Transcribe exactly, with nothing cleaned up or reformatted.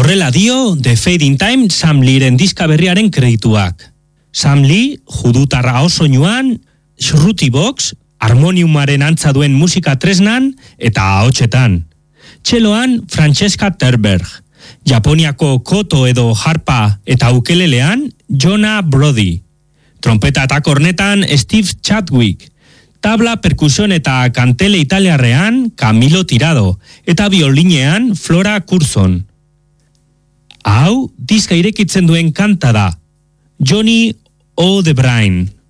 Horrela dio The Fading Time Sam Leeren diska berriaren kredituak. Sam Lee, judutarra osoinuan, Shruti Box, harmoniumaren antza duen musika tresnan eta ahotsetan. Txeloan Francesca Terberg, Japoniako koto edo harpa eta ukelelean Jonah Brody. Trompeta eta kornetan Steve Chadwick, tabla, perkusion eta kantele italiarrean Camilo Tirado, eta biolinean Flora Curzon. Hau, diska irekitzen duen kanta da, Johnny O'Debrine.